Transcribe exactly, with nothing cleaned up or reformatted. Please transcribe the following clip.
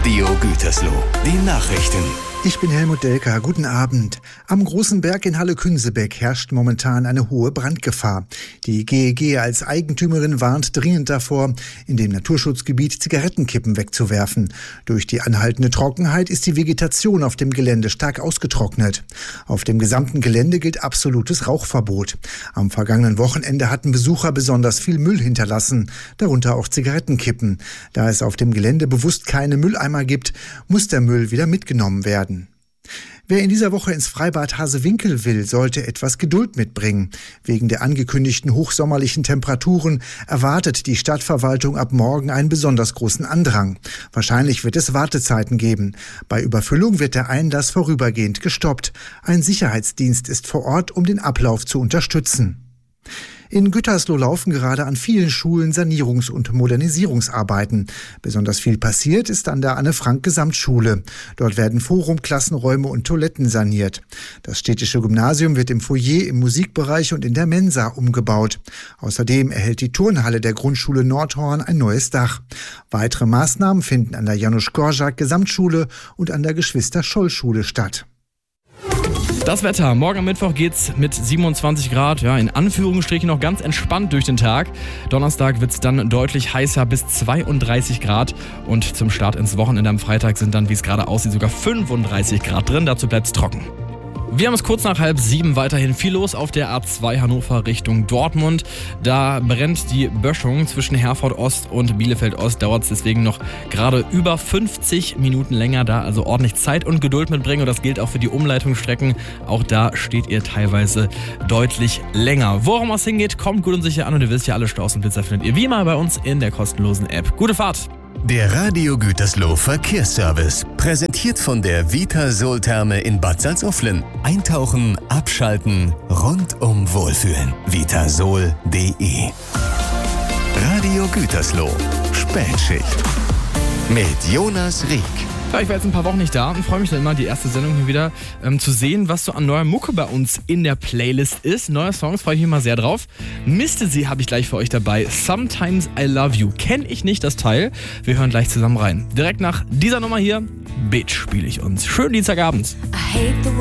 Radio Gütersloh. Die Nachrichten. Ich bin Helmut Delker. Guten Abend. Am Großen Berg in Halle-Künsebeck herrscht momentan eine hohe Brandgefahr. Die G E G als Eigentümerin warnt dringend davor, in dem Naturschutzgebiet Zigarettenkippen wegzuwerfen. Durch die anhaltende Trockenheit ist die Vegetation auf dem Gelände stark ausgetrocknet. Auf dem gesamten Gelände gilt absolutes Rauchverbot. Am vergangenen Wochenende hatten Besucher besonders viel Müll hinterlassen, darunter auch Zigarettenkippen. Da es auf dem Gelände bewusst keine Mülleimer gibt, muss der Müll wieder mitgenommen werden. Wer in dieser Woche ins Freibad Hasewinkel will, sollte etwas Geduld mitbringen. Wegen der angekündigten hochsommerlichen Temperaturen erwartet die Stadtverwaltung ab morgen einen besonders großen Andrang. Wahrscheinlich wird es Wartezeiten geben. Bei Überfüllung wird der Einlass vorübergehend gestoppt. Ein Sicherheitsdienst ist vor Ort, um den Ablauf zu unterstützen. In Gütersloh laufen gerade an vielen Schulen Sanierungs- und Modernisierungsarbeiten. Besonders viel passiert ist an der Anne-Frank-Gesamtschule. Dort werden Forum, Klassenräume und Toiletten saniert. Das städtische Gymnasium wird im Foyer, im Musikbereich und in der Mensa umgebaut. Außerdem erhält die Turnhalle der Grundschule Nordhorn ein neues Dach. Weitere Maßnahmen finden an der Janusz-Korczak-Gesamtschule und an der Geschwister-Scholl-Schule statt. Das Wetter. Morgen am Mittwoch geht's mit siebenundzwanzig Grad, ja, in Anführungsstrichen noch ganz entspannt durch den Tag. Donnerstag wird's dann deutlich heißer bis zweiunddreißig Grad. Und zum Start ins Wochenende am Freitag sind dann, wie es gerade aussieht, sogar fünfunddreißig Grad drin. Dazu bleibt's trocken. Wir haben es kurz nach halb sieben, weiterhin viel los auf der A zwei Hannover Richtung Dortmund. Da brennt die Böschung zwischen Herford Ost und Bielefeld Ost. Dauert es deswegen noch gerade über fünfzig Minuten länger. Da also ordentlich Zeit und Geduld mitbringen. Und das gilt auch für die Umleitungsstrecken. Auch da steht ihr teilweise deutlich länger. Worum es hingeht, kommt gut und sicher an. Und ihr wisst ja, alle Staus und Blitzer findet ihr wie immer bei uns in der kostenlosen App. Gute Fahrt! Der Radio Gütersloh Verkehrsservice. Präsentiert von der Vitasol-Therme in Bad Salzuflen. Eintauchen, abschalten, rundum wohlfühlen. vitasol punkt de. Radio Gütersloh. Spätschicht. Mit Jonas Rieck. Ja, ich war jetzt ein paar Wochen nicht da und freue mich dann immer, die erste Sendung hier wieder ähm, zu sehen, was so an neuer Mucke bei uns in der Playlist ist. Neue Songs, freue ich mich immer sehr drauf. Miste sie habe ich gleich für euch dabei. Sometimes I Love You. Kenne ich nicht das Teil. Wir hören gleich zusammen rein. Direkt nach dieser Nummer hier, Bitch, spiele ich uns. Schönen Dienstagabend.